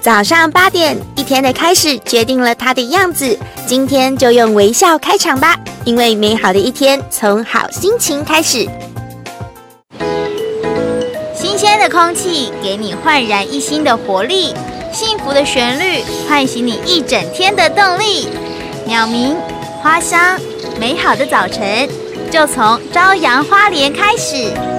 早上8点，一天的开始决定了它的样子。今天就用微笑开场吧，因为美好的一天从好心情开始。 新鲜的空气给你焕然一新的活力，幸福的旋律唤醒你一整天的动力。鸟鸣、花香，美好的早晨就从朝阳花莲开始。